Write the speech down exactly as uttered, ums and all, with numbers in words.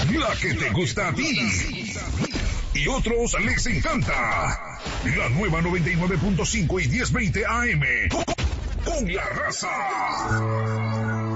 La que te gusta a ti. Y otros les encanta. La nueva noventa y nueve punto cinco y diez veinte A M. Con la raza.